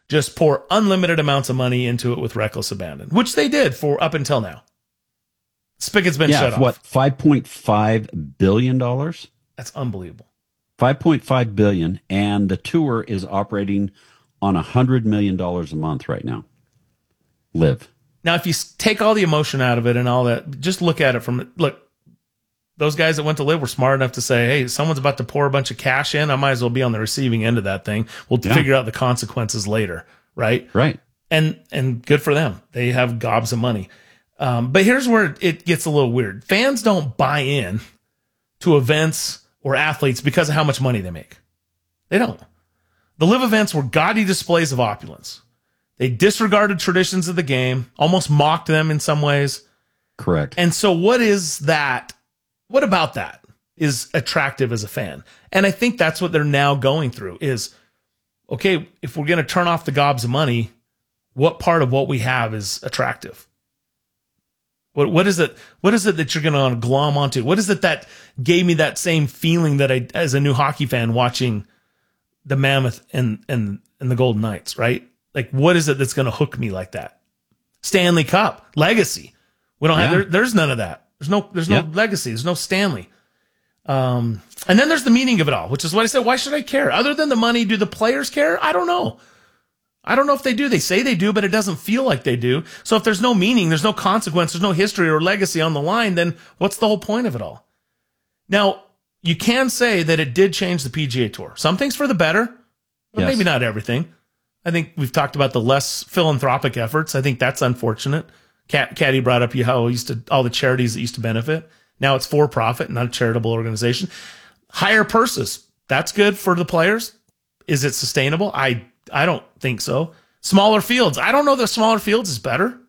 just pour unlimited amounts of money into it with reckless abandon, which they did for up until now. Spigot's been shut off. What, $5.5 billion? That's unbelievable. $5.5 billion, and the tour is operating on $100 million a month right now. Live. Now, if you take all the emotion out of it and all that, just look at it from, look, those guys that went to Live were smart enough to say, hey, someone's about to pour a bunch of cash in. I might as well be on the receiving end of that thing. We'll figure out the consequences later, right? Right. And good for them. They have gobs of money. But here's where it gets a little weird. Fans don't buy in to events or athletes because of how much money they make. They don't. The Live events were gaudy displays of opulence. They disregarded traditions of the game, almost mocked them in some ways. Correct. And so what is that? What about that is attractive as a fan? And I think that's what they're now going through is, okay, if we're going to turn off the gobs of money, what part of what we have is attractive? What is it? What is it that you're going to glom onto? What is it that gave me that same feeling that I, as a new hockey fan, watching the Mammoth and the Golden Knights, right? Like, what is it that's going to hook me like that? Stanley Cup legacy. We don't have. There's none of that. There's no legacy. There's no Stanley. And then there's the meaning of it all, which is what I said. Why should I care? Other than the money, do the players care? I don't know. I don't know if they do. They say they do, but it doesn't feel like they do. So if there's no meaning, there's no consequence, there's no history or legacy on the line, then what's the whole point of it all? Now, you can say that it did change the PGA Tour. Some things for the better, but maybe not everything. I think we've talked about the less philanthropic efforts. I think that's unfortunate. Caddy brought up how all the charities that used to benefit. Now it's for profit, not a charitable organization. Higher purses. That's good for the players. Is it sustainable? I don't think so. Smaller fields. I don't know that smaller fields is better.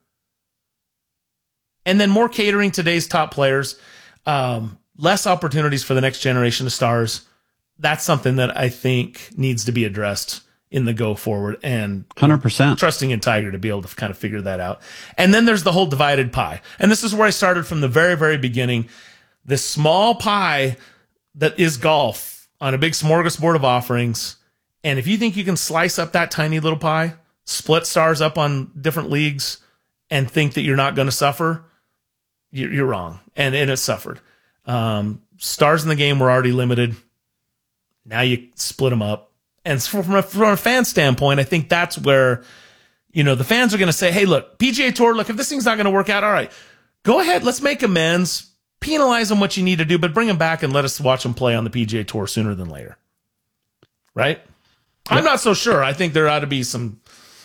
And then more catering to today's top players. Less opportunities for the next generation of stars. That's something that I think needs to be addressed in the go forward, and 100% trusting in Tiger to be able to kind of figure that out. And then there's the whole divided pie. And this is where I started from the very, very beginning. This small pie that is golf on a big smorgasbord of offerings. And if you think you can slice up that tiny little pie, split stars up on different leagues, and think that you're not going to suffer, you're wrong. And it suffered. Stars in the game were already limited. Now you split them up. And from a fan standpoint, I think that's where, the fans are going to say, hey, look, PGA Tour, look, if this thing's not going to work out, all right, go ahead, let's make amends, penalize them what you need to do, but bring them back and let us watch them play on the PGA Tour sooner than later. Right? Yep. I'm not so sure. I think there ought to be some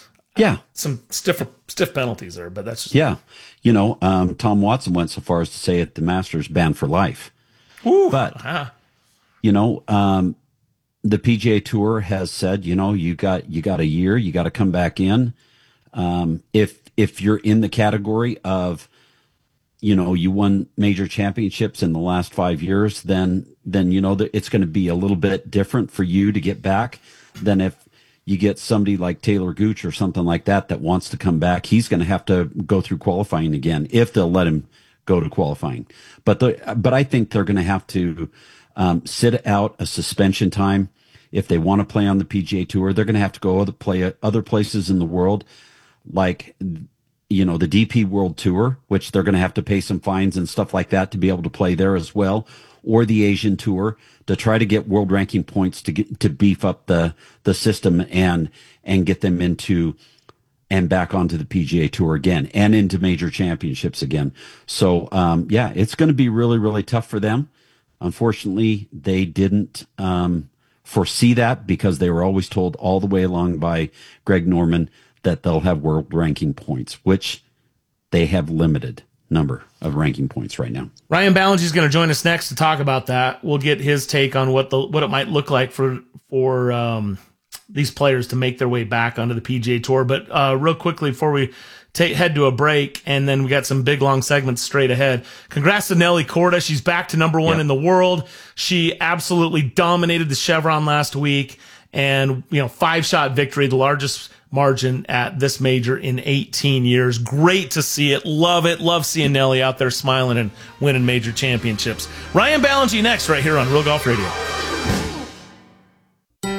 stiff penalties there, but that's just... Tom Watson went so far as to say at the Masters, banned for life. Ooh, but, the PGA Tour has said, you got a year, you got to come back in. If you're in the category of, you won major championships in the last 5 years, then it's going to be a little bit different for you to get back than if you get somebody like Taylor Gooch or something like that wants to come back. He's going to have to go through qualifying again if they'll let him go to qualifying. But I think they're going to have to sit out a suspension time. If they want to play on the PGA Tour, they're going to have to go play at other places in the world, like, the DP World Tour, which they're going to have to pay some fines and stuff like that to be able to play there as well, or the Asian Tour to try to get world ranking points to beef up the system and get them into and back onto the PGA Tour again and into major championships again. So, it's going to be really, really tough for them. Unfortunately, they didn't foresee that because they were always told all the way along by Greg Norman that they'll have world ranking points, which they have limited number of ranking points right now. Ryan Ballengee is going to join us next to talk about that. We'll get his take on what it might look like for these players to make their way back onto the PGA Tour. But real quickly before we head to a break, and then we got some big long segments straight ahead. Congrats to Nelly Korda. She's back to number one in the world. She absolutely dominated the Chevron last week, and 5-shot victory, the largest margin at this major in 18 years. Great to see it. Love it. Love seeing Nelly out there smiling and winning major championships. Ryan Ballengee next, right here on Real Golf Radio.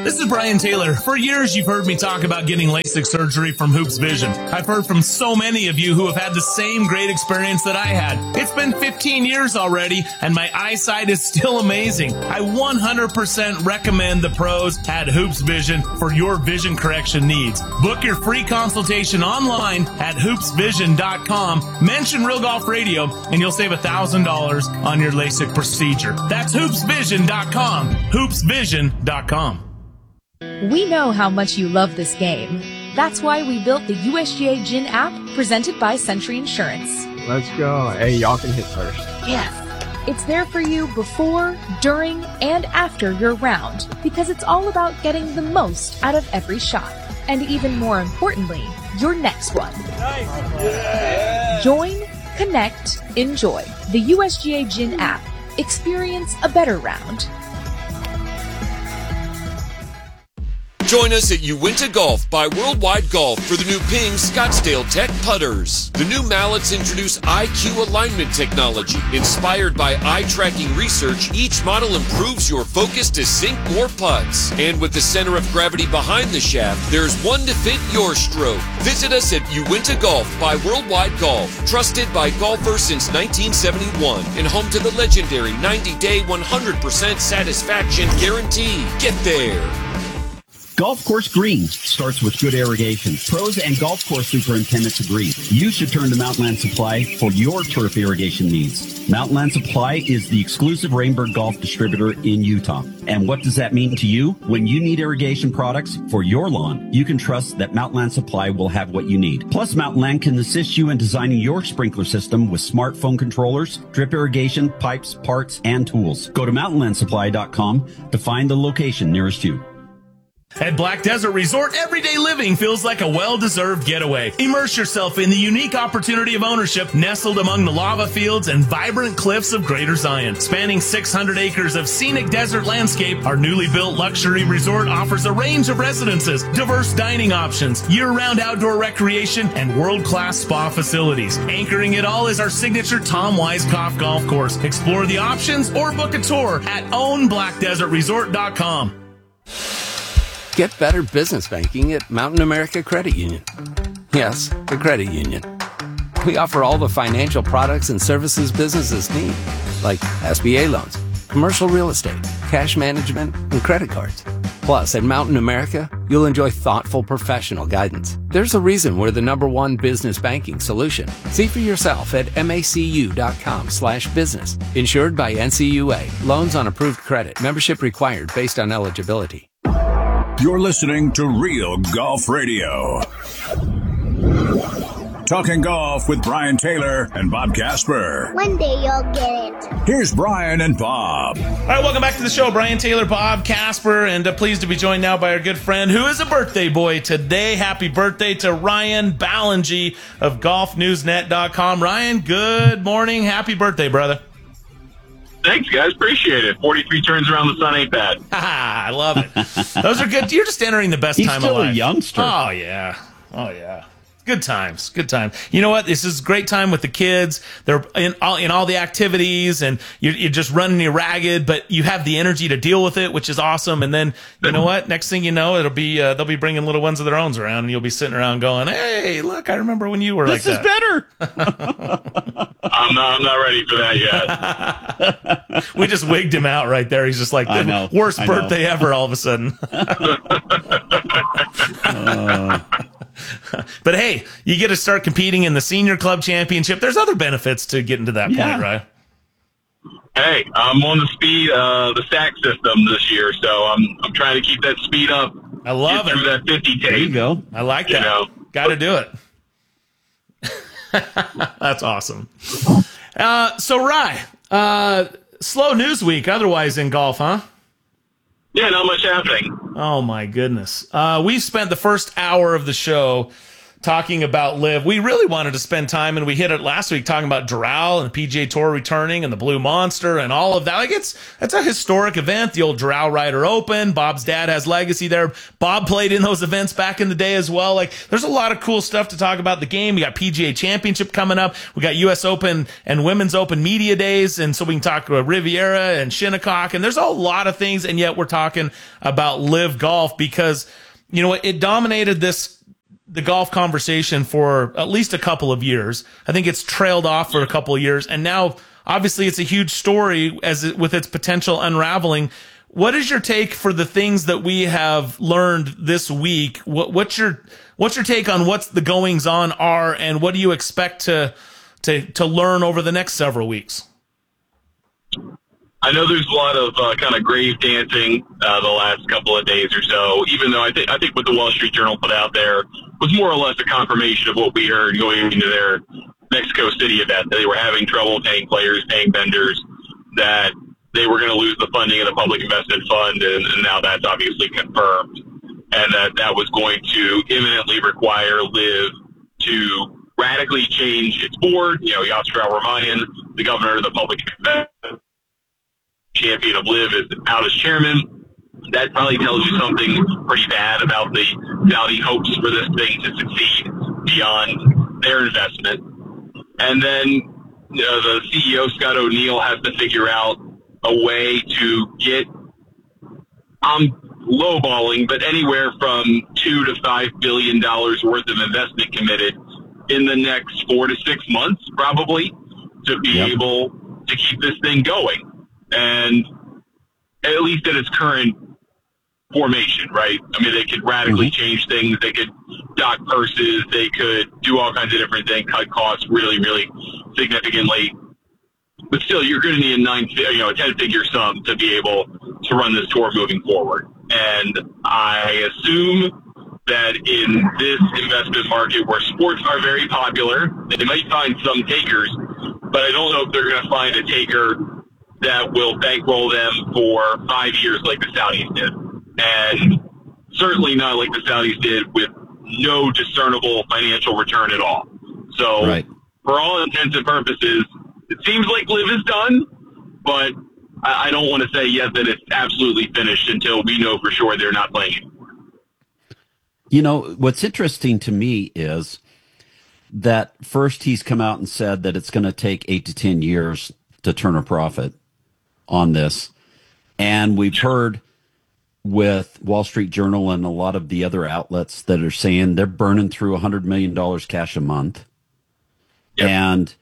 This is Brian Taylor. For years, you've heard me talk about getting LASIK surgery from Hoops Vision. I've heard from so many of you who have had the same great experience that I had. It's been 15 years already, and my eyesight is still amazing. I 100% recommend the pros at Hoops Vision for your vision correction needs. Book your free consultation online at hoopsvision.com. Mention Real Golf Radio, and you'll save $1,000 on your LASIK procedure. That's hoopsvision.com. hoopsvision.com. We know how much you love this game. That's why we built the USGA Gin app presented by Century Insurance. Let's go. Hey, y'all can hit first. Yes. It's there for you before, during, and after your round because it's all about getting the most out of every shot. And even more importantly, your next one. Nice. Yeah. Join, connect, enjoy. The USGA Gin app. Experience a better round. Join us at Uinta Golf by Worldwide Golf for the new Ping Scottsdale Tech putters. The new mallets introduce IQ alignment technology. Inspired by eye-tracking research, each model improves your focus to sink more putts. And with the center of gravity behind the shaft, there's one to fit your stroke. Visit us at Uinta Golf by Worldwide Golf. Trusted by golfers since 1971 and home to the legendary 90-day 100% satisfaction guarantee. Get there. Golf course green starts with good irrigation. Pros and golf course superintendents agree. You should turn to Mountainland Supply for your turf irrigation needs. Mountainland Supply is the exclusive Rainbird Golf distributor in Utah. And what does that mean to you? When you need irrigation products for your lawn, you can trust that Mountainland Supply will have what you need. Plus, Mountainland can assist you in designing your sprinkler system with smartphone controllers, drip irrigation, pipes, parts, and tools. Go to mountainlandsupply.com to find the location nearest you. At Black Desert Resort, everyday living feels like a well-deserved getaway. Immerse yourself in the unique opportunity of ownership nestled among the lava fields and vibrant cliffs of Greater Zion. Spanning 600 acres of scenic desert landscape, our newly built luxury resort offers a range of residences, diverse dining options, year-round outdoor recreation, and world-class spa facilities. Anchoring it all is our signature Tom Weiskopf golf course. Explore the options or book a tour at ownblackdesertresort.com. Get better business banking at Mountain America Credit Union. Yes, the credit union. We offer all the financial products and services businesses need, like SBA loans, commercial real estate, cash management, and credit cards. Plus, at Mountain America, you'll enjoy thoughtful professional guidance. There's a reason we're the #1 business banking solution. See for yourself at macu.com/business. Insured by NCUA. Loans on approved credit. Membership required based on eligibility. You're listening to Real Golf Radio. Talking golf with Brian Taylor and Bob Casper. One day you'll get it. Here's Brian and Bob. All right, welcome back to the show. Brian Taylor, Bob Casper, and pleased to be joined now by our good friend who is a birthday boy today. Happy birthday to Ryan Ballingy of golfnewsnet.com. Ryan, good morning. Happy birthday, brother. Thanks, guys. Appreciate it. 43 turns around the sun ain't bad. I love it. Those are good. You're just entering the best time of life. He's still a youngster. Oh, yeah. Oh, yeah. Good times. Good time. You know what? This is a great time with the kids. They're in all the activities, and you're just running you ragged, but you have the energy to deal with it, which is awesome. And then, you know what? Next thing you know, it'll be they'll be bringing little ones of their own around, and you'll be sitting around going, "Hey, look, I remember when you were like that." This is better. I'm not ready for that yet. We just wigged him out right there. He's just like the worst birthday ever all of a sudden. But hey, you get to start competing in the senior club championship. There's other benefits to getting to that point, right? Hey, I'm on the stack system this year, so I'm trying to keep that speed up. I love it. Through that 50 tape. There you go. I like that. Got to do it. That's awesome. So, Rye, slow news week otherwise in golf, huh? Yeah, not much happening. Oh, my goodness. We spent the first hour of the show talking about LIV. We really wanted to spend time, and we hit it last week, talking about Doral and the PGA Tour returning and the Blue Monster and all of that. Like, it's a historic event. The old Doral Ryder Open. Bob's dad has legacy there. Bob played in those events back in the day as well. Like, there's a lot of cool stuff to talk about the game. We got PGA Championship coming up. We got US Open and Women's Open media days, and so we can talk about Riviera and Shinnecock, and there's a lot of things, and yet we're talking about LIV Golf because, you know, it dominated the golf conversation for at least a couple of years. I think it's trailed off for a couple of years, and now obviously it's a huge story with its potential unraveling. What is your take for the things that we have learned this week? What's your take on what's the goings on are, and what do you expect to learn over the next several weeks? I know there's a lot of kind of grave dancing the last couple of days or so, even though I think what the Wall Street Journal put out there was more or less a confirmation of what we heard going into their Mexico City event, that they were having trouble paying players, paying vendors, that they were going to lose the funding of the Public Investment Fund, and now that's obviously confirmed, and that was going to imminently require LIV to radically change its board. You know, Yasser Al-Rumayyan, the governor of the Public Investment champion of LIV, is out as chairman. That probably tells you something pretty bad about the Saudi hopes for this thing to succeed beyond their investment. And then the CEO, Scott O'Neill, has to figure out a way to get, I'm lowballing, but anywhere from $2 to $5 billion worth of investment committed in the next 4 to 6 months, probably, to be able to keep this thing going. And at least at its current formation, right? I mean, they could radically change things. They could dock purses. They could do all kinds of different things, cut costs really, really significantly. But still, you're going to need a 10-figure sum to be able to run this tour moving forward. And I assume that in this investment market where sports are very popular, they might find some takers, but I don't know if they're going to find a taker that will bankroll them for 5 years like the Saudis did. And certainly not like the Saudis did, with no discernible financial return at all. So for all intents and purposes, it seems like LIV is done, but I don't want to say yet that it's absolutely finished until we know for sure they're not playing anymore. You know, what's interesting to me is that first he's come out and said that it's going to take 8 to 10 years to turn a profit on this. And we've heard with Wall Street Journal and a lot of the other outlets that are saying they're burning through $100 million cash a month. Yep. And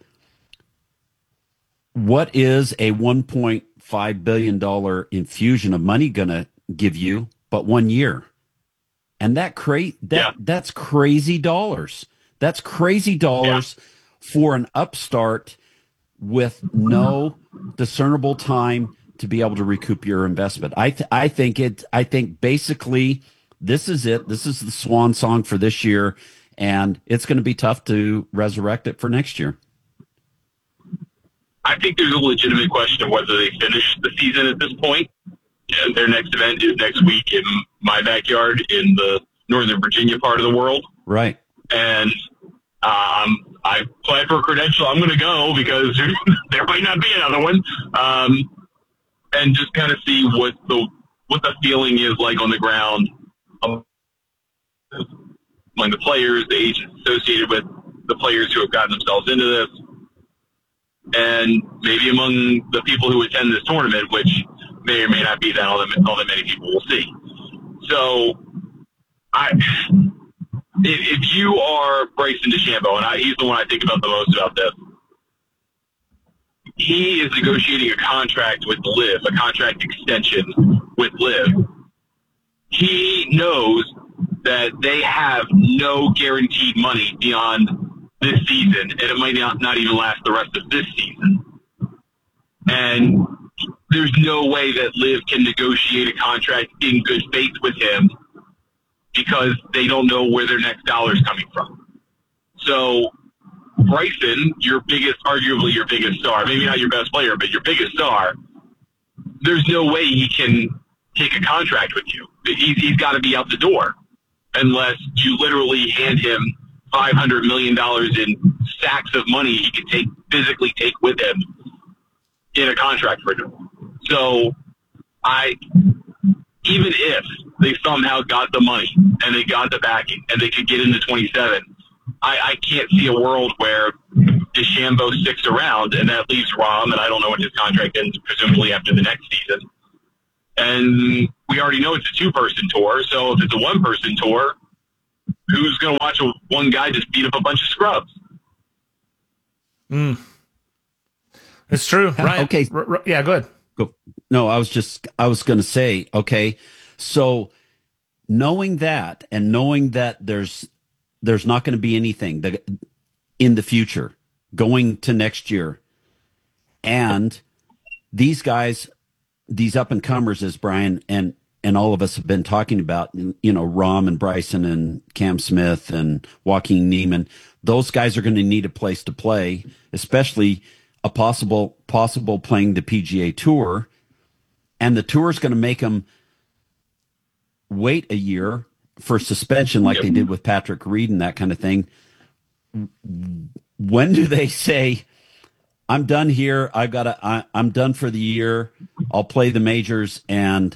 what is a $1.5 billion infusion of money going to give you but 1 year? And that's crazy dollars. That's crazy dollars for an upstart with no discernible time to be able to recoup your investment. I think basically this is it. This is the swan song for this year, and it's going to be tough to resurrect it for next year. I think there's a legitimate question of whether they finish the season at this point. And their next event is next week in my backyard in the Northern Virginia part of the world. Right. And I applied for a credential. I'm going to go because there might not be another one. And just kind of see what the feeling is like on the ground among the players, the agents associated with the players who have gotten themselves into this, and maybe among the people who attend this tournament, which may or may not be that all that many people will see. So, if you are Bryson DeChambeau, and he's the one I think about the most about this, he is negotiating a contract with LIV, a contract extension with LIV. He knows that they have no guaranteed money beyond this season, and it might not even last the rest of this season. And there's no way that LIV can negotiate a contract in good faith with him because they don't know where their next dollar is coming from. So Bryson, arguably your biggest star, maybe not your best player, but your biggest star, there's no way he can take a contract with you. He's got to be out the door unless you literally hand him $500 million in sacks of money he could physically take with him in a contract renewal. So even if they somehow got the money and they got the backing and they could get into 27, I can't see a world where DeChambeau sticks around, and that leaves Rahm, and I don't know when his contract ends, presumably after the next season. And we already know it's a two-person tour, so if it's a one-person tour, who's going to watch one guy just beat up a bunch of scrubs? It's true. Ryan, okay. Yeah, go ahead. Go. No, I was going to say, okay, so knowing that and knowing that there's not going to be anything that in the future going to next year, and these guys, these up and comers, as Brian and all of us have been talking about, Rahm and Bryson and Cam Smith and Joaquin Niemann, those guys are going to need a place to play, especially a possible playing the PGA Tour, and the tour is going to make them wait a year for suspension like they did with Patrick Reed and that kind of thing. When do they say, I'm done here, I'm done for the year, I'll play the majors and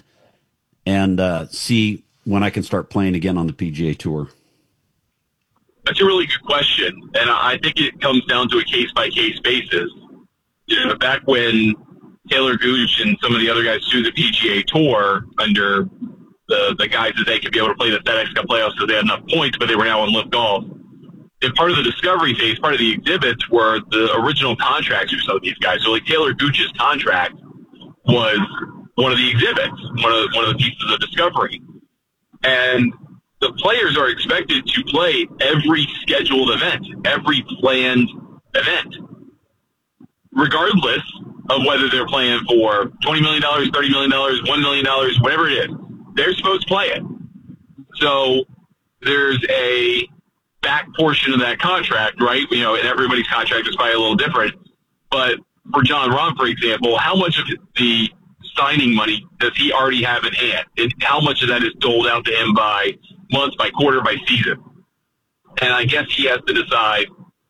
see when I can start playing again on the PGA Tour? That's a really good question, and I think it comes down to a case-by-case basis. Back when Taylor Gooch and some of the other guys sued the PGA Tour under the guys that they could be able to play the FedEx Cup playoffs because they had enough points, but they were now on Live Golf. And part of the discovery phase, part of the exhibits were the original contracts of some of these guys. So like Taylor Gooch's contract was one of the exhibits, one of the pieces of discovery. And the players are expected to play every scheduled event, every planned event, regardless of whether they're playing for $20 million, $30 million, $1 million, whatever it is. They're supposed to play it. So there's a back portion of that contract, right? And everybody's contract is probably a little different. But for Jon Rahm, for example, how much of the signing money does he already have in hand? And how much of that is doled out to him by month, by quarter, by season? And I guess he has to decide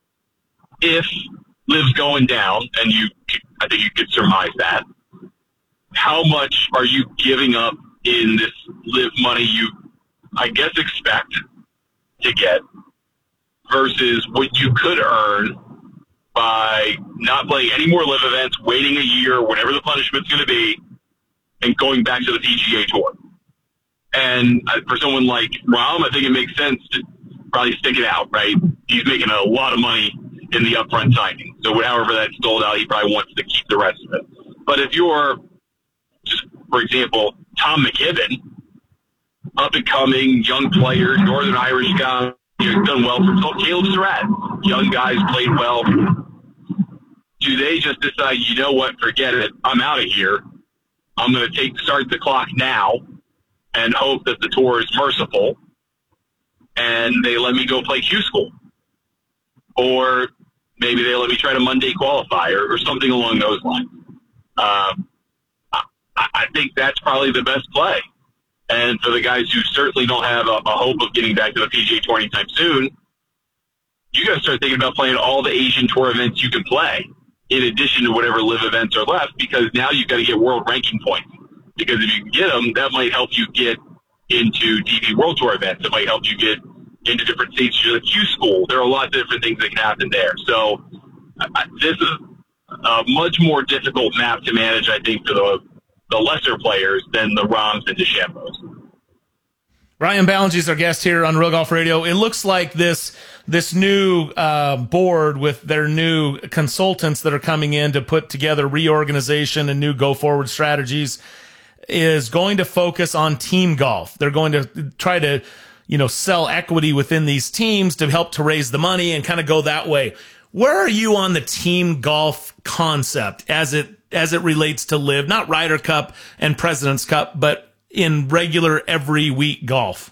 if Liv's going down, and I think you could surmise that. How much are you giving up in this Live money you, I guess, expect to get versus what you could earn by not playing any more Live events, waiting a year, whatever the punishment's going to be, and going back to the PGA Tour? And for someone like Rahm, I think it makes sense to probably stick it out, right? He's making a lot of money in the upfront signing. So however that's doled out, he probably wants to keep the rest of it. But if you're, just for example, Tom McKibben, up-and-coming, young player, Northern Irish guy, done well for himself. Caleb Surratt, young guys, played well. Do they just decide, you know what, forget it, I'm out of here, I'm going to start the clock now and hope that the tour is merciful and they let me go play Q School? Or maybe they let me try to Monday qualify or something along those lines. I think that's probably the best play. And for the guys who certainly don't have a hope of getting back to the PGA Tour anytime soon, you got to start thinking about playing all the Asian Tour events you can play in addition to whatever Live events are left, because now you've got to get world ranking points. Because if you can get them, that might help you get into DP World Tour events. It might help you get into different stages of the Q School. There are a lot of different things that can happen there. So this is a much more difficult map to manage, I think, for the lesser players than the Rahms and DeChambeaus. Ryan Ballengee is our guest here on Real Golf Radio. It looks like this new board with their new consultants that are coming in to put together reorganization and new go-forward strategies is going to focus on team golf. They're going to try to, sell equity within these teams to help to raise the money and kind of go that way. Where are you on the team golf concept as it relates to Live, not Ryder Cup and President's Cup, but in regular every week golf?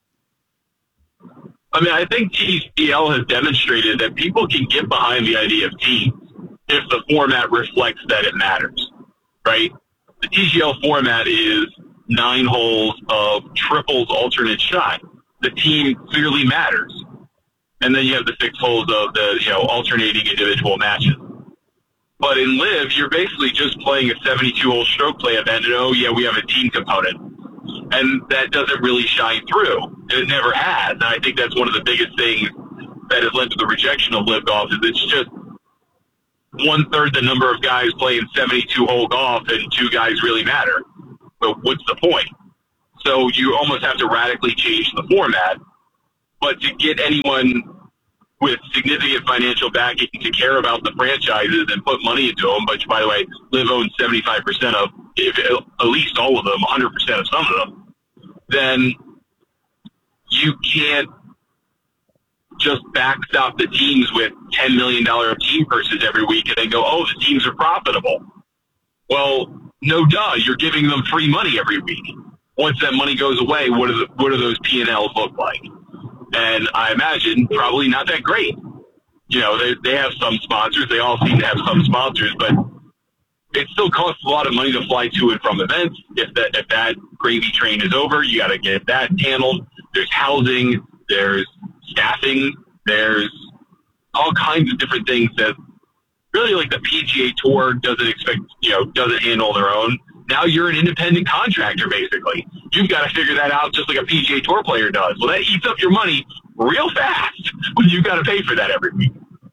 I mean, I think TCL has demonstrated that people can get behind the idea of teams if the format reflects that it matters, right? The TCL format is 9 holes of triples alternate shot. The team clearly matters. and then you have the 6 holes of the, alternating individual matches. But in LIV, you're basically just playing a 72-hole stroke play event, and we have a team component. And that doesn't really shine through. And it never has. And I think that's one of the biggest things that has led to the rejection of LIV golf, is it's just 1/3 the number of guys playing 72-hole golf, and 2 guys really matter. But what's the point? So you almost have to radically change the format. But to get anyone with significant financial backing to care about the franchises and put money into them, which, by the way, LIV owns 75% of, at least all of them, 100% of some of them, then you can't just backstop the teams with $10 million team purses every week and then go, oh, the teams are profitable. Well, no duh, you're giving them free money every week. Once that money goes away, what do those P&Ls look like? And I imagine probably not that great. They have some sponsors. They all seem to have some sponsors, but it still costs a lot of money to fly to and from events. If that gravy train is over, you got to get that handled. There's housing, there's staffing, there's all kinds of different things that really, like, the PGA Tour doesn't handle on their own. Now you're an independent contractor, basically. You've got to figure that out just like a PGA Tour player does. Well, that eats up your money real fast when you've got to pay for that every week.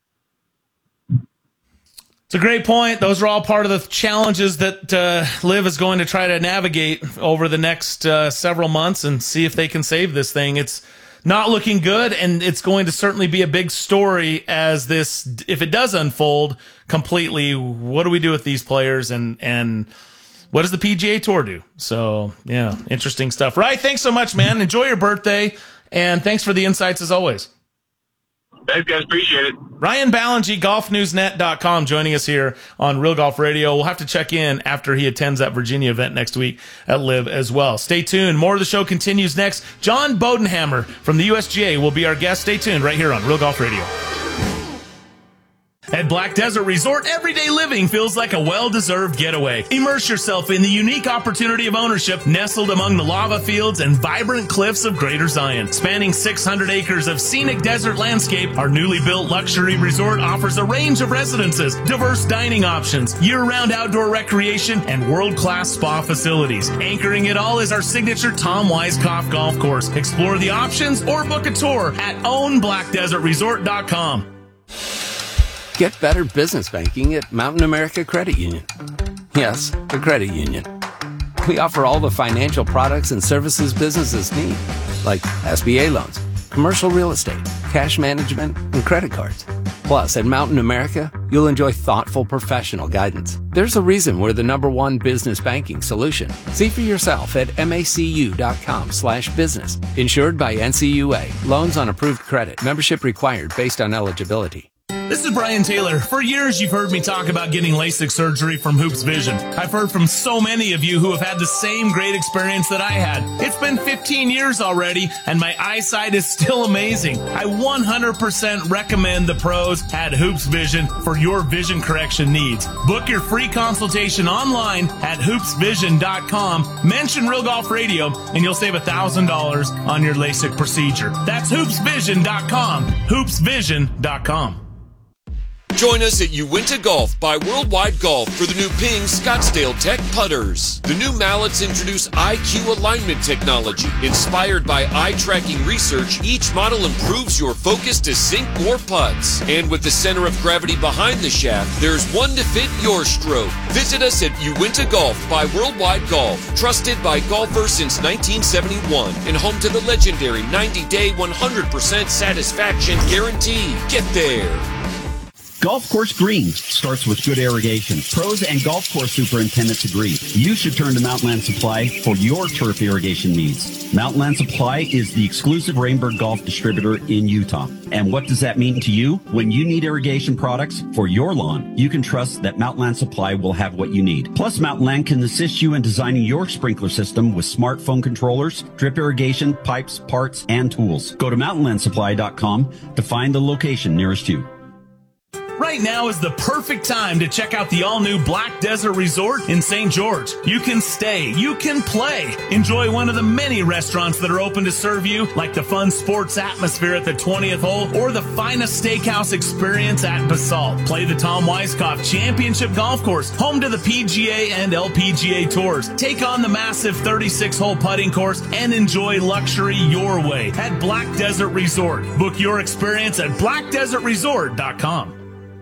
It's a great point. Those are all part of the challenges that LIV is going to try to navigate over the next several months and see if they can save this thing. It's not looking good, and it's going to certainly be a big story as this, if it does unfold completely, what do we do with these players, and what does the PGA Tour do? So, yeah, interesting stuff. Right, thanks so much, man. Enjoy your birthday, and thanks for the insights as always. Thanks, guys. Appreciate it. Ryan Ballengee, golfnewsnet.com, joining us here on Real Golf Radio. We'll have to check in after he attends that Virginia event next week at LIV as well. Stay tuned. More of the show continues next. John Bodenhammer from the USGA will be our guest. Stay tuned right here on Real Golf Radio. At Black Desert Resort, everyday living feels like a well-deserved getaway. Immerse yourself in the unique opportunity of ownership nestled among the lava fields and vibrant cliffs of Greater Zion. Spanning 600 acres of scenic desert landscape, our newly built luxury resort offers a range of residences, diverse dining options, year-round outdoor recreation, and world-class spa facilities. Anchoring it all is our signature Tom Weiskopf golf course. Explore the options or book a tour at ownblackdesertresort.com. Get better business banking at Mountain America Credit Union. Yes, the credit union. We offer all the financial products and services businesses need, like SBA loans, commercial real estate, cash management, and credit cards. Plus, at Mountain America, you'll enjoy thoughtful professional guidance. There's a reason we're the #1 business banking solution. See for yourself at macu.com/business. Insured by NCUA. Loans on approved credit. Membership required based on eligibility. This is Brian Taylor. For years, you've heard me talk about getting LASIK surgery from Hoops Vision. I've heard from so many of you who have had the same great experience that I had. It's been 15 years already, and my eyesight is still amazing. I 100% recommend the pros at Hoops Vision for your vision correction needs. Book your free consultation online at hoopsvision.com. Mention Real Golf Radio, and you'll save $1,000 on your LASIK procedure. That's hoopsvision.com. hoopsvision.com. Join us at Uinta Golf by Worldwide Golf for the new Ping Scottsdale Tech putters. The new mallets introduce IQ alignment technology. Inspired by eye-tracking research, each model improves your focus to sink more putts. And with the center of gravity behind the shaft, there's one to fit your stroke. Visit us at Uinta Golf by Worldwide Golf. Trusted by golfers since 1971 and home to the legendary 90-day 100% satisfaction guarantee. Get there. Golf course greens starts with good irrigation. Pros and golf course superintendents agree. You should turn to Mountainland Supply for your turf irrigation needs. Mountainland Supply is the exclusive Rainbird Golf distributor in Utah. And what does that mean to you? When you need irrigation products for your lawn, you can trust that Mountainland Supply will have what you need. Plus, Mountainland can assist you in designing your sprinkler system with smartphone controllers, drip irrigation, pipes, parts, and tools. Go to mountainlandsupply.com to find the location nearest you. Right now is the perfect time to check out the all-new Black Desert Resort in St. George. You can stay, you can play. Enjoy one of the many restaurants that are open to serve you, like the fun sports atmosphere at the 20th hole or the finest steakhouse experience at Basalt. Play the Tom Weiskopf Championship Golf Course, home to the PGA and LPGA Tours. Take on the massive 36-hole putting course and enjoy luxury your way at Black Desert Resort. Book your experience at blackdesertresort.com.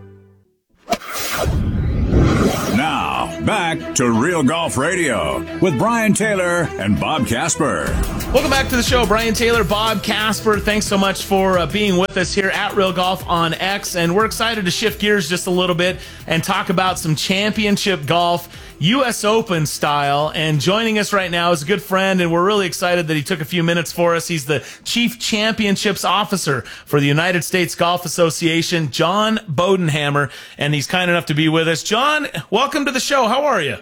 Now, back to Real Golf Radio with Brian Taylor and Bob Casper. Welcome back to the show. Brian Taylor, Bob Casper. Thanks so much for being with us here at Real Golf on X. And we're excited to shift gears just a little bit and talk about some championship golf, U.S. Open style. And joining us right now is a good friend, and we're really excited that he took a few minutes for us. He's the Chief Championships Officer for the United States Golf Association, John Bodenhamer, and he's kind enough to be with us. John, welcome to the show. How are you?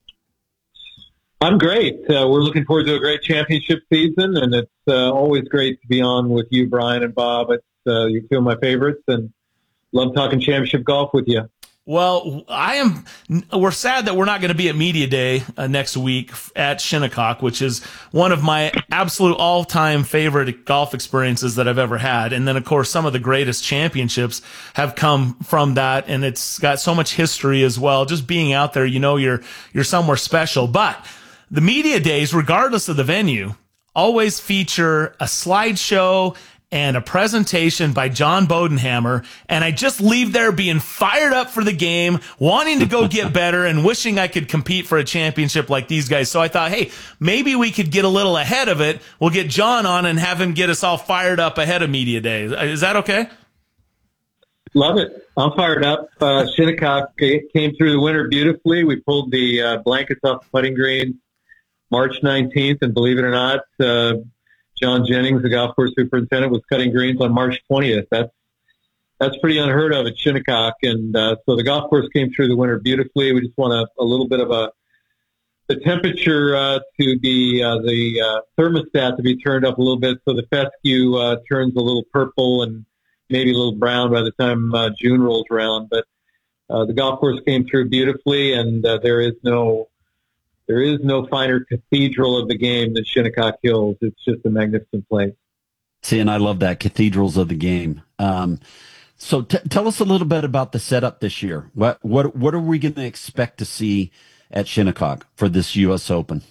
I'm great. We're looking forward to a great championship season, and it's always great to be on with you, Brian and Bob. It's you're two of my favorites, and love talking championship golf with you. Well, we're sad that we're not going to be at Media Day next week at Shinnecock, which is one of my absolute all-time favorite golf experiences that I've ever had. And then, of course, some of the greatest championships have come from that, and it's got so much history as well. Just being out there, you're somewhere special. But the Media Days, regardless of the venue, always feature a slideshow and a presentation by John Bodenhamer, and I just leave there being fired up for the game, wanting to go get better, and wishing I could compete for a championship like these guys. So I thought, hey, maybe we could get a little ahead of it. We'll get John on and have him get us all fired up ahead of Media Day. Is that okay? Love it. I'm fired up. Shinnecock came through the winter beautifully. We pulled the blankets off the putting green March 19th, and believe it or not, John Jennings, the golf course superintendent, was cutting greens on March 20th. That's pretty unheard of at Shinnecock. And so the golf course came through the winter beautifully. We just want a little bit of the temperature to be the thermostat to be turned up a little bit, so the fescue turns a little purple and maybe a little brown by the time June rolls around. But the golf course came through beautifully, and there is no finer cathedral of the game than Shinnecock Hills. It's just a magnificent place. See, and I love that, cathedrals of the game. So tell us a little bit about the setup this year. What are we going to expect to see at Shinnecock for this U.S. Open?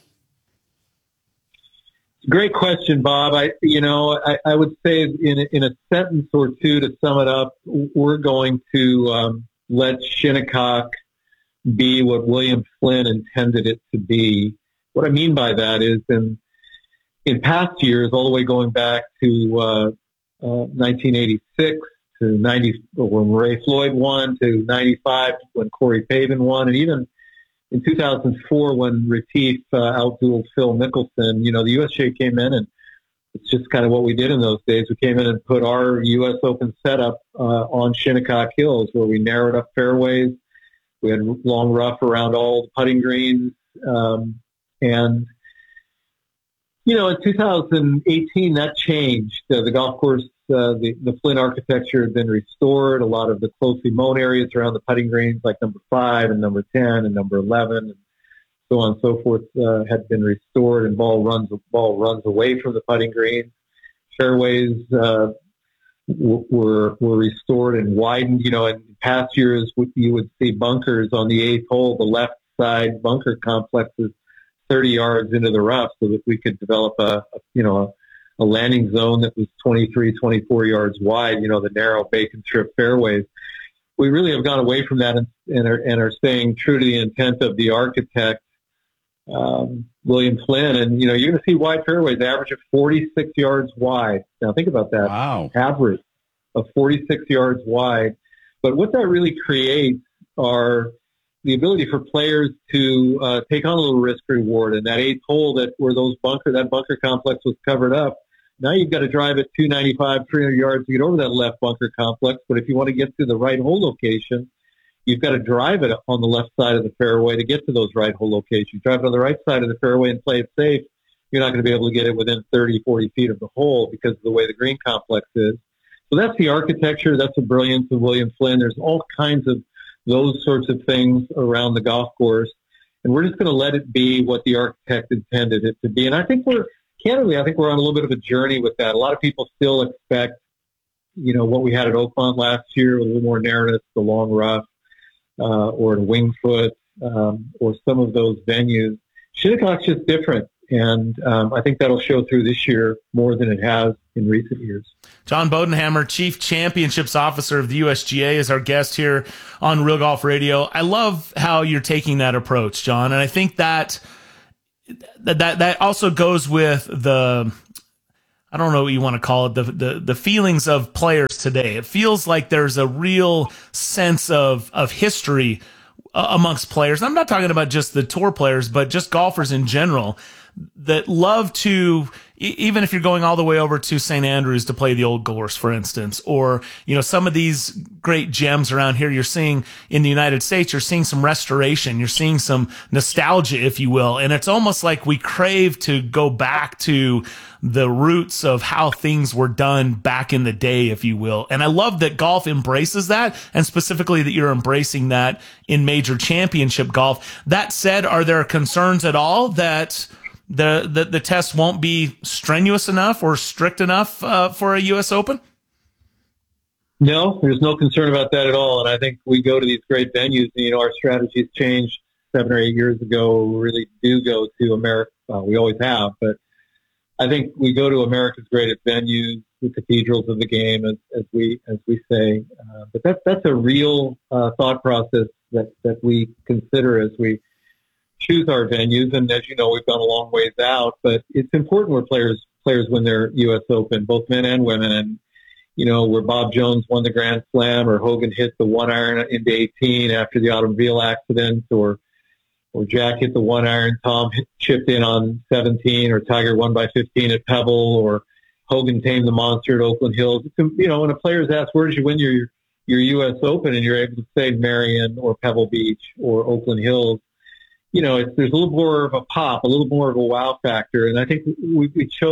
Great question, Bob. I would say in a sentence or two to sum it up, we're going to let Shinnecock be what William Flynn intended it to be. What I mean by that is in past years, all the way going back to 1986 to 90 when Ray Floyd won, to 95 when Corey Pavin won, and even in 2004 when Retief outdueled Phil Mickelson. The USGA came in, and it's just kind of what we did in those days. We came in and put our U.S. Open setup on Shinnecock Hills, where we narrowed up fairways. We had long rough around all the putting greens. And, in 2018, that changed. The golf course, the Flynn architecture had been restored. A lot of the closely mown areas around the putting greens, like number 5 and number 10 and number 11 and so on and so forth, had been restored, and ball runs away from the putting greens. Fairways were restored and widened. In past years, you would see bunkers on the 8th hole. The left side bunker complexes 30 yards into the rough, so that we could develop a landing zone that was 23, 24 yards wide. The narrow bacon strip fairways. We really have gone away from that and are staying true to the intent of the architect, William Flynn. And you're going to see wide fairways, average of 46 yards wide. Now think about that. Wow. Average of 46 yards wide. But what that really creates are the ability for players to take on a little risk reward. And that 8th hole that bunker complex was covered up, now you've got to drive it 295, 300 yards to get over that left bunker complex. But if you want to get to the right hole location, you've got to drive it on the left side of the fairway to get to those right hole locations. Drive it on the right side of the fairway and play it safe. You're not going to be able to get it within 30, 40 feet of the hole because of the way the green complex is. So that's the architecture. That's the brilliance of William Flynn. There's all kinds of those sorts of things around the golf course. And we're just going to let it be what the architect intended it to be. And I think we're on a little bit of a journey with that. A lot of people still expect, what we had at Oakmont last year, a little more narrowness, the long rough, or the Winged Foot, or some of those venues. Shinnecock's just different. And I think that'll show through this year more than it has in recent years. John Bodenhammer, Chief Championships Officer of the USGA, is our guest here on Real Golf Radio. I love how you're taking that approach, John. And I think that also goes with I don't know what you want to call it, the feelings of players today. It feels like there's a real sense of history amongst players. I'm not talking about just the tour players, but just golfers in general that love to, even if you're going all the way over to St. Andrews to play the Old Course, for instance, or, some of these great gems around here you're seeing in the United States, you're seeing some restoration, you're seeing some nostalgia, if you will. And it's almost like we crave to go back to the roots of how things were done back in the day, if you will. And I love that golf embraces that, and specifically that you're embracing that in major championship golf. That said, are there concerns at all that the test won't be strenuous enough or strict enough for a U.S. Open? No, there's no concern about that at all. And I think we go to these great venues, and, our strategies changed 7 or 8 years ago. We really do go to America. We always have, but I think we go to America's greatest venues, the cathedrals of the game, as we say. But that's a real thought process that we consider as we choose our venues. And as you know, we've gone a long ways out, but it's important where players win their U.S. Open, both men and women. And, where Bob Jones won the Grand Slam, or Hogan hit the 1-iron into 18 after the automobile accident, or Jack hit the 1-iron, Tom chipped in on 17, or Tiger won by 15 at Pebble, or Hogan tamed the monster at Oakland Hills. When a player's asked, where did you win your U.S. Open, and you're able to say Marion or Pebble Beach or Oakland Hills, there's a little more of a pop, a little more of a wow factor. And I think we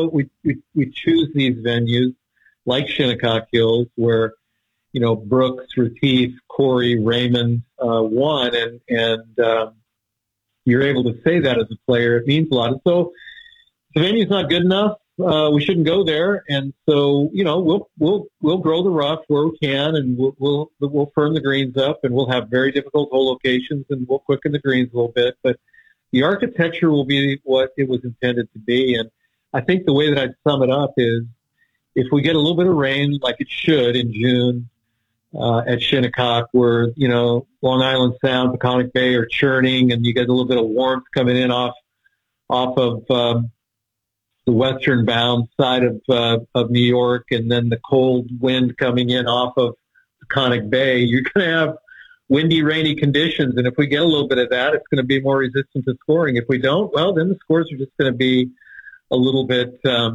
choose these venues like Shinnecock Hills, where, Brooks, Retief, Corey, Raymond won, and you're able to say that as a player. It means a lot. And so if the venue's not good enough, we shouldn't go there. And so, we'll grow the rough where we can, and we'll firm the greens up, and we'll have very difficult hole locations, and we'll quicken the greens a little bit. But the architecture will be what it was intended to be. And I think the way that I'd sum it up is, if we get a little bit of rain like it should in June at Shinnecock, where, Long Island Sound, Peconic Bay are churning, and you get a little bit of warmth coming in off of the western bound side of New York, and then the cold wind coming in off of Peconic Bay, you're going to have windy, rainy conditions. And if we get a little bit of that, it's going to be more resistant to scoring. If we don't, well, then the scores are just going to be a little bit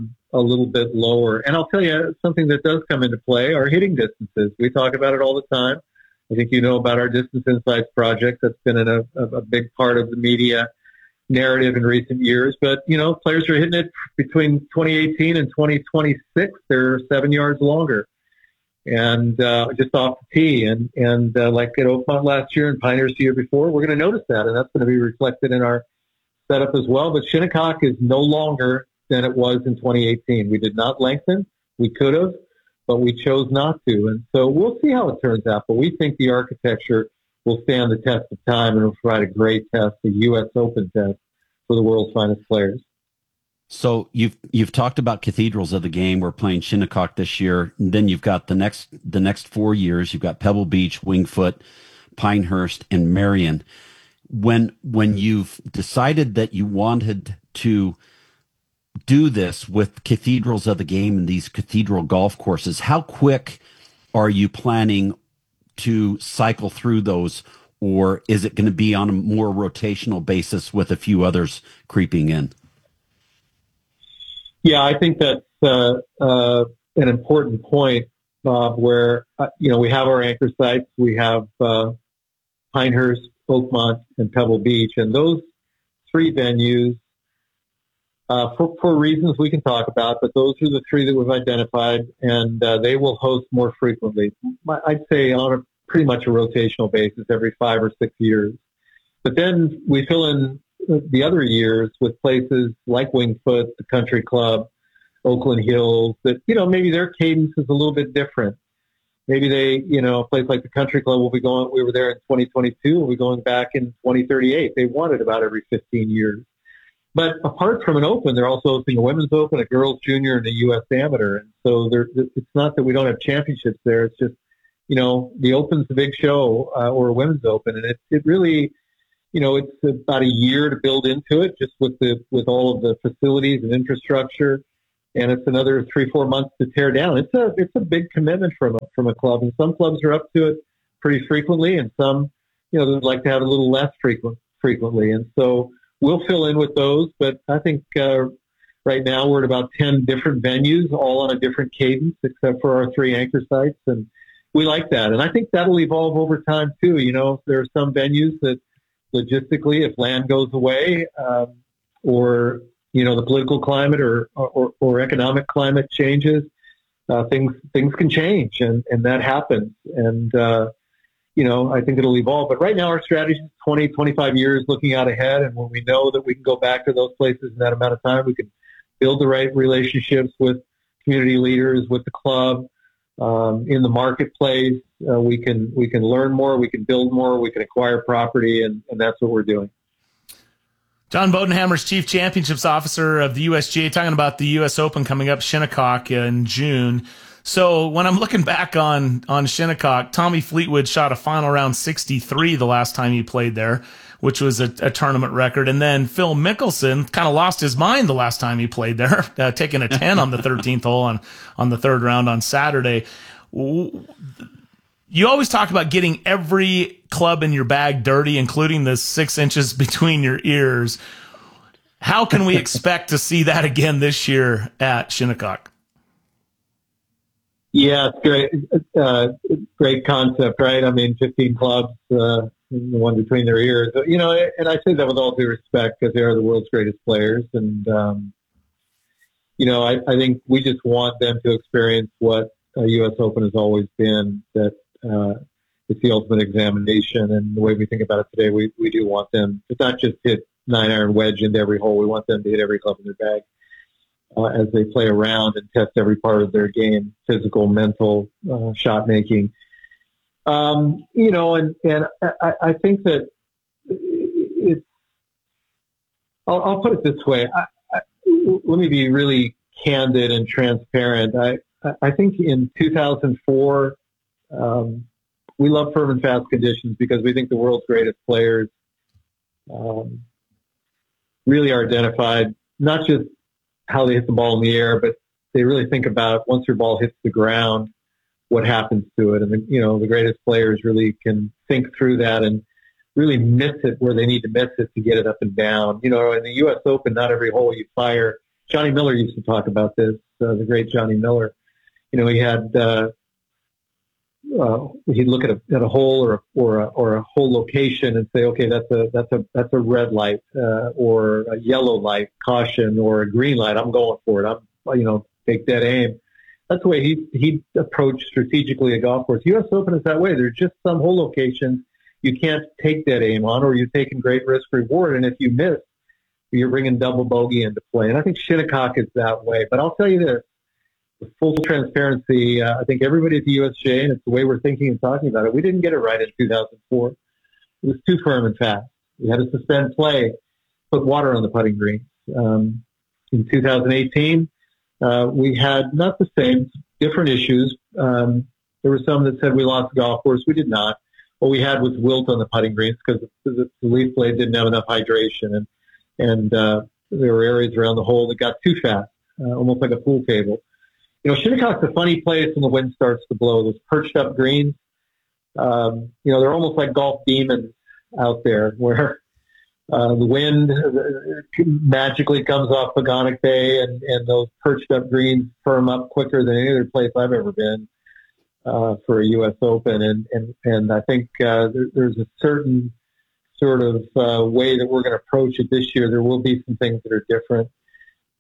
lower. And I'll tell you something that does come into play are hitting distances. We talk about it all the time. I think you know about our Distance Insights project. That's been a big part of the media narrative in recent years. But, players are hitting it between 2018 and 2026. They're 7 yards longer, and just off the tee. And like at Oakmont last year and Pioneers the year before, we're going to notice that, and that's going to be reflected in our setup as well. But Shinnecock is no longer than it was in 2018. We did not lengthen. We could have, but we chose not to. And so we'll see how it turns out. But we think the architecture will stand the test of time and will provide a great test, the U.S. Open test for the world's finest players. So you've talked about cathedrals of the game. We're playing Shinnecock this year. And then you've got the next 4 years. You've got Pebble Beach, Winged Foot, Pinehurst, and Marion. When you've decided that you wanted to do this with cathedrals of the game and these cathedral golf courses, how quick are you planning to cycle through those, or is it going to be on a more rotational basis with a few others creeping in? Yeah, I think that's an important point, Bob, where, we have our anchor sites. We have Pinehurst, Oakmont, and Pebble Beach. And those three venues for reasons we can talk about, but those are the three that we've identified, and they will host more frequently. I'd say on pretty much a rotational basis every 5 or 6 years. But then we fill in the other years with places like Winged Foot, the Country Club, Oakland Hills, that, maybe their cadence is a little bit different. Maybe they, a place like the Country Club we were there in 2022, we'll be going back in 2038. They want it about every 15 years. But apart from an Open, they're also hosting a Women's Open, a Girls Junior, and a U.S. Amateur. And so it's not that we don't have championships there. It's just, the Open's the big show, or a Women's Open. And it really, it's about a year to build into it, just with all of the facilities and infrastructure. And it's another 3-4 months to tear down. It's a big commitment from a club. And some clubs are up to it pretty frequently, and some, they'd like to have it a little less frequently. And so we'll fill in with those. But I think right now we're at about 10 different venues, all on a different cadence, except for our 3 anchor sites. And we like that. And I think that'll evolve over time too. There are some venues that logistically, if land goes away, or the political climate or economic climate changes, things can change, and that happens. And I think it'll evolve. But right now our strategy is 20, 25 years looking out ahead. And when we know that we can go back to those places in that amount of time, we can build the right relationships with community leaders, with the club, in the marketplace. We can learn more, we can build more, we can acquire property, and that's what we're doing. John Bodenhammer's Chief Championships Officer of the USGA, talking about the U.S. Open coming up Shinnecock in June. So when I'm looking back on Shinnecock, Tommy Fleetwood shot a final round 63 the last time he played there, which was a tournament record. And then Phil Mickelson kind of lost his mind the last time he played there, taking a 10 on the 13th hole on the third round on Saturday. You always talk about getting every club in your bag dirty, including the 6 inches between your ears. How can we expect to see that again this year at Shinnecock? Yeah, it's great. Great concept, right? I mean, 15 clubs, the one between their ears. And I say that with all due respect, because they are the world's greatest players. And, I think we just want them to experience what a U.S. Open has always been, that it's the ultimate examination. And the way we think about it today, we do want them to not just hit 9-iron wedge into every hole. We want them to hit every club in their bag as they play around and test every part of their game, physical, mental, shot making. And I think that I'll put it this way. Let me be really candid and transparent. I think in 2004, we love firm and fast conditions because we think the world's greatest players really are identified, not just how they hit the ball in the air, but they really think about once your ball hits the ground, what happens to it. And, the greatest players really can think through that and really miss it where they need to miss it to get it up and down. In the U.S. Open, not every hole you fire. Johnny Miller used to talk about this, the great Johnny Miller. He had, he'd look at a hole or a whole location and say, okay, that's a red light, or a yellow light, caution, or a green light. I'm going for it. I'm, take dead aim. That's the way he approached strategically a golf course. U.S. Open is that way. There's just some hole locations you can't take dead aim on, or you're taking great risk reward. And if you miss, you're bringing double bogey into play. And I think Shinnecock is that way. But I'll tell you this, with full transparency, I think everybody at the USGA, and it's the way we're thinking and talking about it, we didn't get it right in 2004. It was too firm and fast. We had to suspend play, put water on the putting greens. In 2018, we had not the same, different issues. There were some that said we lost the golf course. We did not. What we had was wilt on the putting greens because the leaf blade didn't have enough hydration, and there were areas around the hole that got too fast, almost like a pool table. Shinnecock's a funny place when the wind starts to blow. Those perched up greens, they're almost like golf demons out there, where the wind magically comes off Pagonic Bay, and those perched up greens firm up quicker than any other place I've ever been for a U.S. Open. And I think there's a certain sort of way that we're going to approach it this year. There will be some things that are different.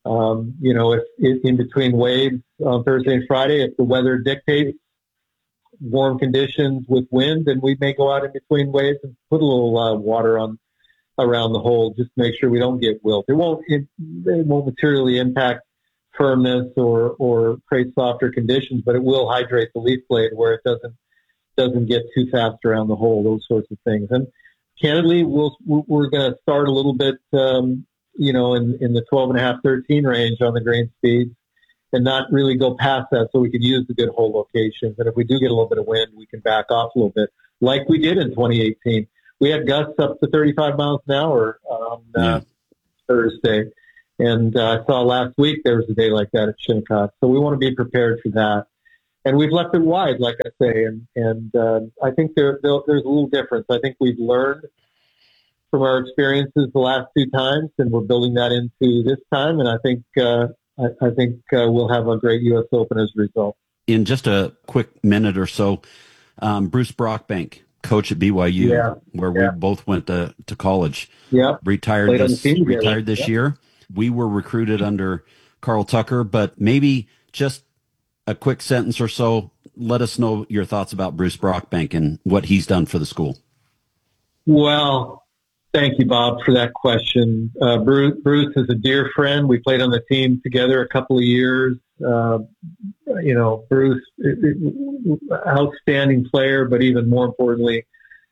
If in between waves on Thursday and Friday, if the weather dictates warm conditions with wind, then we may go out in between waves and put a little water on around the hole just to make sure we don't get wilt. It won't materially impact firmness or create softer conditions, but it will hydrate the leaf blade where it doesn't get too fast around the hole, those sorts of things. And candidly, we're going to start a little bit, in the 12.5, 13 range on the grain speeds and not really go past that so we can use the good hole locations. And if we do get a little bit of wind, we can back off a little bit like we did in 2018. We had gusts up to 35 miles an hour on Thursday. And I saw last week there was a day like that at Shinnecock. So we want to be prepared for that. And we've left it wide, like I say. And I think there's a little difference. I think we've learned from our experiences the last two times, and we're building that into this time. And I think we'll have a great U.S. Open as a result. In just a quick minute or so, Bruce Brockbank, coach at BYU, where we both went to college, retired this year. We were recruited under Carl Tucker, but maybe just a quick sentence or so, let us know your thoughts about Bruce Brockbank and what he's done for the school. Well, thank you, Bob, for that question. Bruce is a dear friend. We played on the team together a couple of years. Bruce, outstanding player, but even more importantly,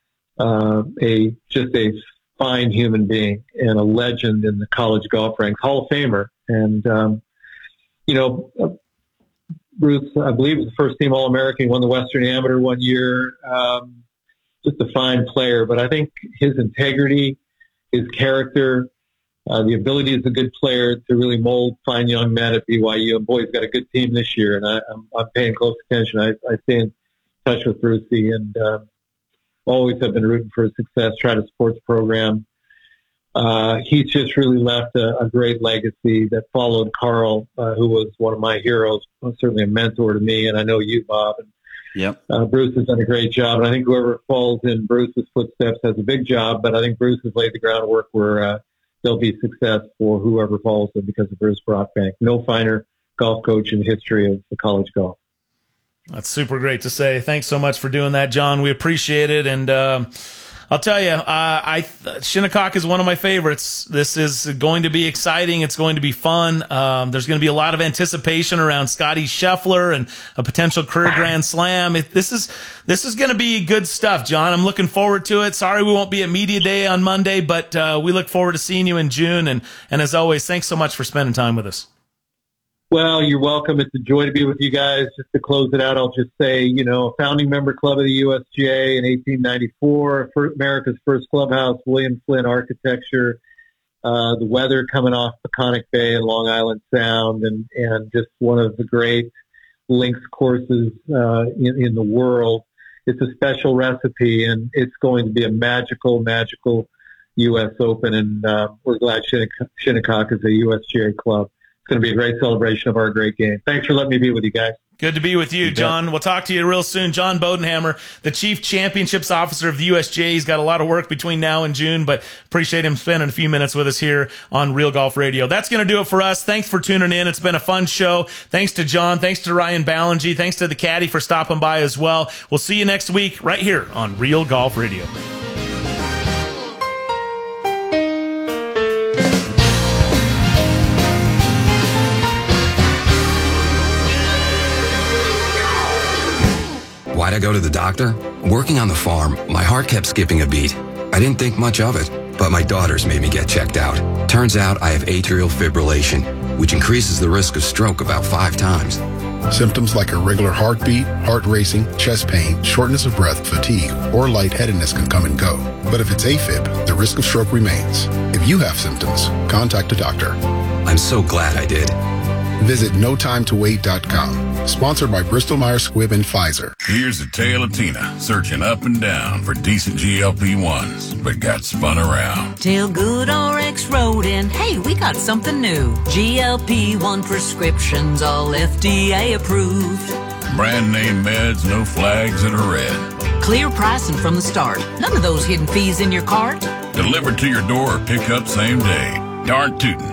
just a fine human being and a legend in the college golf ranks, Hall of Famer. And, Bruce, I believe, was the first team All-American. He won the Western Amateur one year. Just a fine player. But I think his integrity, his character, the ability as a good player to really mold fine young men at BYU. And boy, he's got a good team this year. And I'm paying close attention. I stay in touch with Brucey and always have been rooting for his success, try to support the program. He's just really left a great legacy that followed Carl, who was one of my heroes, certainly a mentor to me, and I know you, Bob. And, Bruce has done a great job, and I think whoever falls in Bruce's footsteps has a big job, but I think Bruce has laid the groundwork where there'll be success for whoever follows him because of Bruce Brockbank. No finer golf coach in the history of the college golf. That's super great to say. Thanks so much for doing that, John. We appreciate it, and I'll tell you, Shinnecock is one of my favorites. This is going to be exciting. It's going to be fun. There's going to be a lot of anticipation around Scotty Scheffler and a potential career Grand Slam. This is going to be good stuff, John. I'm looking forward to it. Sorry we won't be at Media Day on Monday, but we look forward to seeing you in June. And as always, thanks so much for spending time with us. Well, you're welcome. It's a joy to be with you guys. Just to close it out, I'll just say, founding member club of the USGA in 1894, America's first clubhouse, William Flynn architecture, the weather coming off Peconic Bay and Long Island Sound, and just one of the great links courses in the world. It's a special recipe, and it's going to be a magical U.S. Open, and we're glad Shinnecock is a USGA club. It's going to be a great celebration of our great game. Thanks for letting me be with you guys. Good to be with you, John. We'll talk to you real soon. John Bodenhammer, the Chief Championships Officer of the USGA. He's got a lot of work between now and June, but appreciate him spending a few minutes with us here on Real Golf Radio. That's going to do it for us. Thanks for tuning in. It's been a fun show. Thanks to John. Thanks to Ryan Ballingy. Thanks to the caddy for stopping by as well. We'll see you next week right here on Real Golf Radio. Why'd I go to the doctor? Working on the farm, my heart kept skipping a beat. I didn't think much of it, but my daughters made me get checked out. Turns out I have atrial fibrillation, which increases the risk of stroke about 5 times. Symptoms like irregular heartbeat, heart racing, chest pain, shortness of breath, fatigue, or lightheadedness can come and go. But if it's AFib, the risk of stroke remains. If you have symptoms, contact a doctor. I'm so glad I did. Visit NoTimeToWait.com. Sponsored by Bristol-Myers Squibb and Pfizer. Here's a tale of Tina searching up and down for decent GLP-1s, but got spun around. Tell Good RX Rodent, hey, we got something new. GLP-1 prescriptions, all FDA approved. Brand name meds, no flags that are red. Clear pricing from the start. None of those hidden fees in your cart. Delivered to your door or pick up same day. Darn tootin'.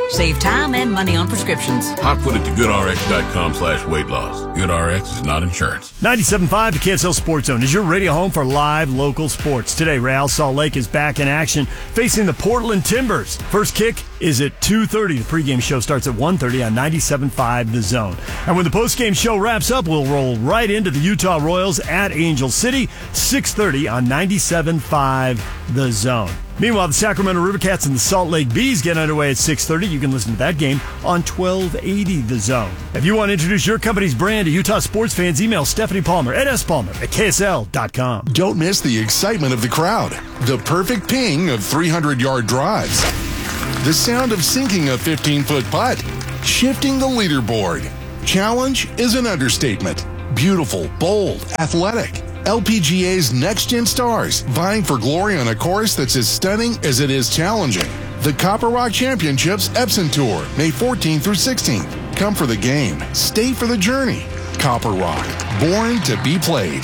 Save time and money on prescriptions. I put it to GoodRx.com/weight loss. GoodRx is not insurance. 97.5, the KSL Sports Zone is your radio home for live local sports. Today, Real Salt Lake is back in action facing the Portland Timbers. First kick is at 2:30. The pregame show starts at 1:30 on 97.5 The Zone. And when the postgame show wraps up, we'll roll right into the Utah Royals at Angel City, 6:30 on 97.5 The Zone. Meanwhile, the Sacramento Rivercats and the Salt Lake Bees get underway at 6:30. You can listen to that game on 1280 The Zone. If you want to introduce your company's brand to Utah sports fans, email Stephanie Palmer at spalmer@ksl.com. Don't miss the excitement of the crowd, the perfect ping of 300-yard drives, the sound of sinking a 15-foot putt, shifting the leaderboard. Challenge is an understatement. Beautiful, bold, athletic. LPGA's next-gen stars vying for glory on a course that's as stunning as it is challenging. The Copper Rock Championships Epson Tour, May 14th through 16th. Come for the game. Stay for the journey. Copper Rock, born to be played.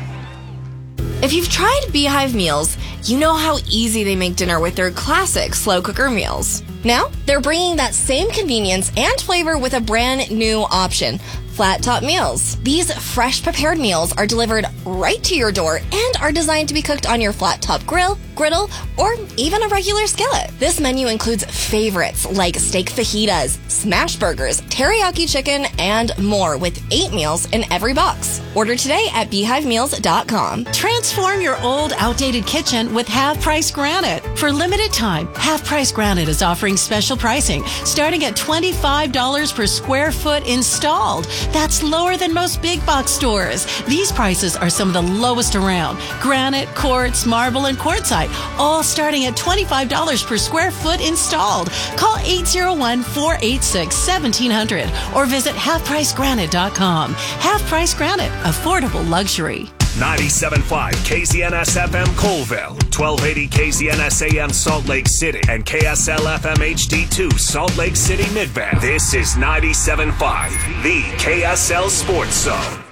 If you've tried Beehive meals, you know how easy they make dinner with their classic slow cooker meals. Now, they're bringing that same convenience and flavor with a brand new option. Flat Top Meals. These fresh prepared meals are delivered right to your door and are designed to be cooked on your flat top grill, griddle, or even a regular skillet. This menu includes favorites like steak fajitas, smash burgers, teriyaki chicken, and more with 8 meals in every box. Order today at beehivemeals.com. Transform your old, outdated kitchen with Half Price Granite. For limited time, Half Price Granite is offering special pricing starting at $25 per square foot installed. That's lower than most big box stores. These prices are some of the lowest around. Granite, quartz, marble, and quartzite, all starting at $25 per square foot installed. Call 801-486-1700 or visit halfpricegranite.com. Half Price Granite, affordable luxury. 97.5 KZNS FM Colville, 1280 KZNS AM Salt Lake City, and KSL FM HD2 Salt Lake City Midvale. This is 97.5, the KSL Sports Zone.